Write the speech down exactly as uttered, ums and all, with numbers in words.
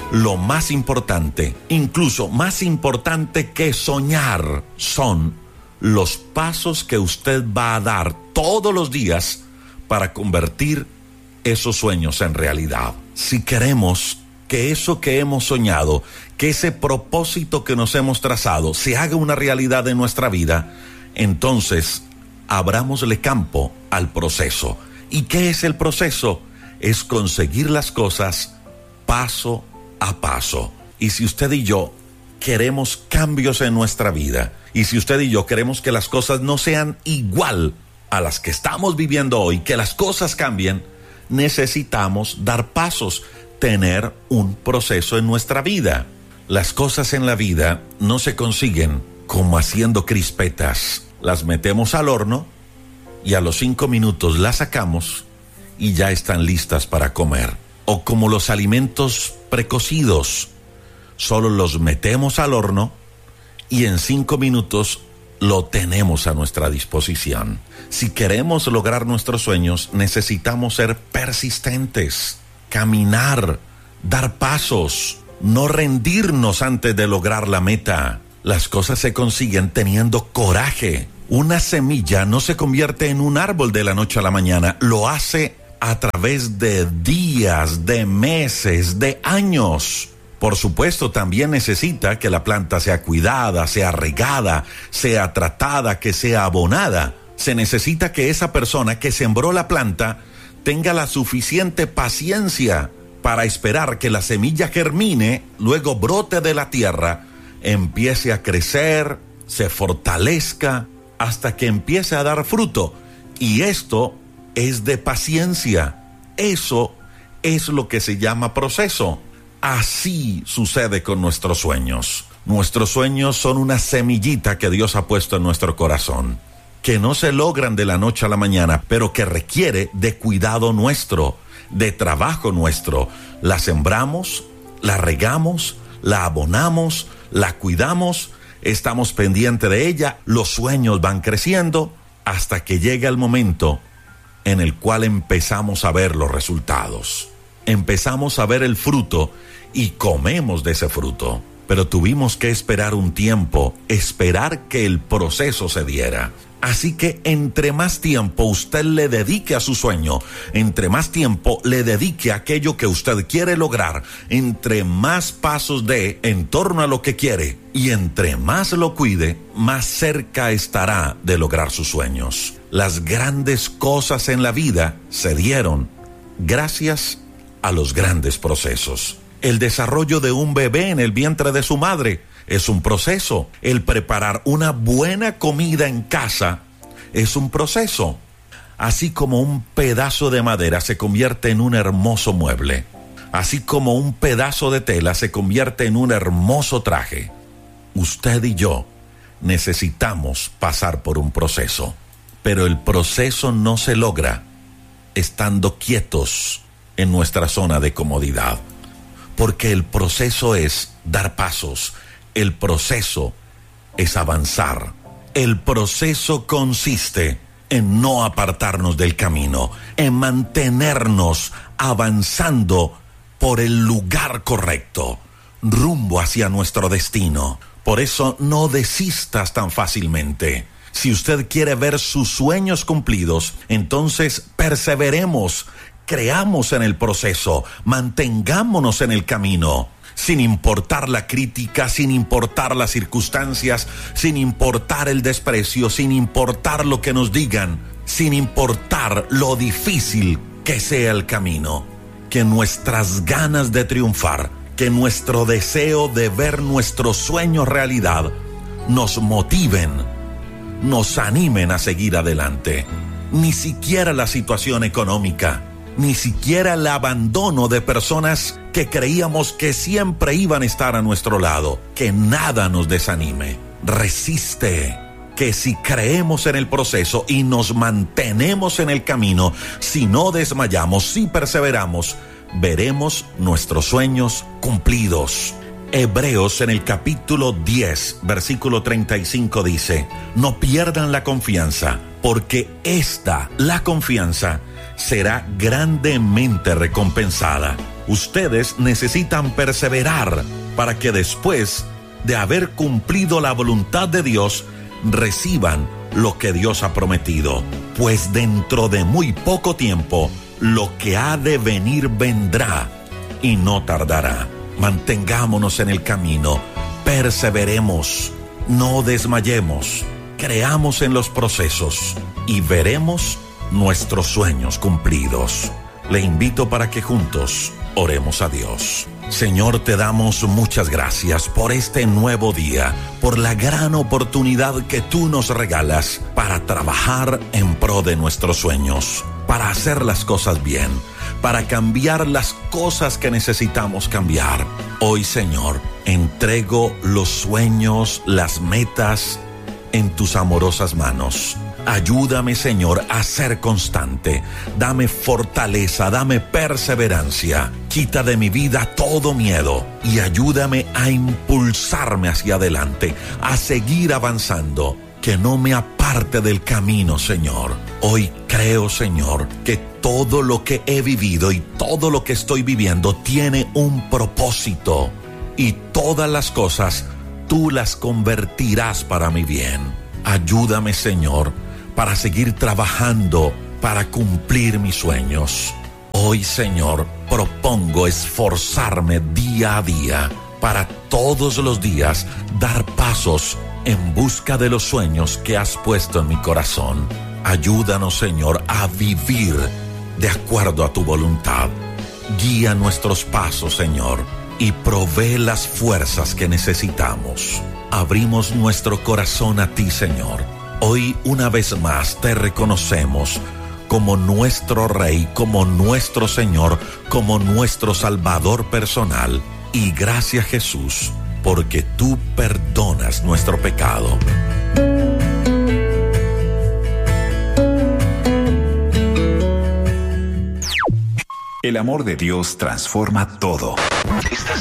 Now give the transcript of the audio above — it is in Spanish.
Lo más importante, incluso más importante que soñar, son los pasos que usted va a dar todos los días para convertir esos sueños en realidad. Si queremos que eso que hemos soñado, que ese propósito que nos hemos trazado se haga una realidad en nuestra vida, entonces abrámosle campo al proceso. ¿Y qué es el proceso? Es conseguir las cosas paso a paso. Y si usted y yo queremos cambios en nuestra vida, y si usted y yo queremos que las cosas no sean igual a las que estamos viviendo hoy, que las cosas cambien, necesitamos dar pasos, tener un proceso en nuestra vida. Las cosas en la vida no se consiguen como haciendo crispetas. Las metemos al horno y a los cinco minutos las sacamos y ya están listas para comer. O como los alimentos precocidos, solo los metemos al horno y en cinco minutos lo tenemos a nuestra disposición. Si queremos lograr nuestros sueños, necesitamos ser persistentes, caminar, dar pasos, no rendirnos antes de lograr la meta. Las cosas se consiguen teniendo coraje. Una semilla no se convierte en un árbol de la noche a la mañana, lo hace a través de días, de meses, de años. Por supuesto, también necesita que la planta sea cuidada, sea regada, sea tratada, que sea abonada. Se necesita que esa persona que sembró la planta tenga la suficiente paciencia para esperar que la semilla germine, luego brote de la tierra, empiece a crecer, se fortalezca, hasta que empiece a dar fruto. Y esto es de paciencia. Eso es lo que se llama proceso. Así sucede con nuestros sueños. Nuestros sueños son una semillita que Dios ha puesto en nuestro corazón, que no se logran de la noche a la mañana, pero que requiere de cuidado nuestro, de trabajo nuestro. La sembramos, la regamos, la abonamos, la cuidamos, estamos pendientes de ella, los sueños van creciendo hasta que llega el momento en el cual empezamos a ver los resultados. Empezamos a ver el fruto y comemos de ese fruto. Pero tuvimos que esperar un tiempo, esperar que el proceso se diera. Así que entre más tiempo usted le dedique a su sueño, entre más tiempo le dedique a aquello que usted quiere lograr, entre más pasos dé en torno a lo que quiere y entre más lo cuide, más cerca estará de lograr sus sueños. Las grandes cosas en la vida se dieron gracias a los grandes procesos. El desarrollo de un bebé en el vientre de su madre es un proceso. El preparar una buena comida en casa es un proceso. Así como un pedazo de madera se convierte en un hermoso mueble, así como un pedazo de tela se convierte en un hermoso traje, usted y yo necesitamos pasar por un proceso. Pero el proceso no se logra estando quietos en nuestra zona de comodidad. Porque el proceso es dar pasos, el proceso es avanzar. El proceso consiste en no apartarnos del camino, en mantenernos avanzando por el lugar correcto, rumbo hacia nuestro destino. Por eso no desistas tan fácilmente. Si usted quiere ver sus sueños cumplidos, entonces perseveremos. Creamos en el proceso, mantengámonos en el camino, sin importar la crítica, sin importar las circunstancias, sin importar el desprecio, sin importar lo que nos digan, sin importar lo difícil que sea el camino. Que nuestras ganas de triunfar, que nuestro deseo de ver nuestros sueños realidad, nos motiven, nos animen a seguir adelante. Ni siquiera la situación económica, ni siquiera el abandono de personas que creíamos que siempre iban a estar a nuestro lado. Que nada nos desanime. Resiste. Que si creemos en el proceso y nos mantenemos en el camino, si no desmayamos, si perseveramos, veremos nuestros sueños cumplidos. Hebreos en el capítulo diez, versículo treinta y cinco dice: no pierdan la confianza, porque esta, la confianza, será grandemente recompensada. Ustedes necesitan perseverar para que después de haber cumplido la voluntad de Dios, reciban lo que Dios ha prometido. Pues dentro de muy poco tiempo, lo que ha de venir vendrá y no tardará. Mantengámonos en el camino, perseveremos, no desmayemos, creamos en los procesos y veremos nuestros sueños cumplidos. Le invito para que juntos oremos a Dios. Señor, te damos muchas gracias por este nuevo día, por la gran oportunidad que tú nos regalas para trabajar en pro de nuestros sueños, para hacer las cosas bien, para cambiar las cosas que necesitamos cambiar. Hoy, Señor, entrego los sueños, las metas en tus amorosas manos. Ayúdame, Señor, a ser constante. Dame fortaleza, dame perseverancia. Quita de mi vida todo miedo y ayúdame a impulsarme hacia adelante, a seguir avanzando. Que no me aparte del camino, Señor. Hoy creo, Señor, que todo lo que he vivido y todo lo que estoy viviendo tiene un propósito. Y todas las cosas tú las convertirás para mi bien. Ayúdame, Señor, para seguir trabajando, para cumplir mis sueños. Hoy, Señor, propongo esforzarme día a día para todos los días dar pasos en busca de los sueños que has puesto en mi corazón. Ayúdanos, Señor, a vivir de acuerdo a tu voluntad. Guía nuestros pasos, Señor, y provee las fuerzas que necesitamos. Abrimos nuestro corazón a ti, Señor. Hoy una vez más te reconocemos como nuestro Rey, como nuestro Señor, como nuestro Salvador personal. Y gracias, Jesús, porque tú perdonas nuestro pecado. El amor de Dios transforma todo.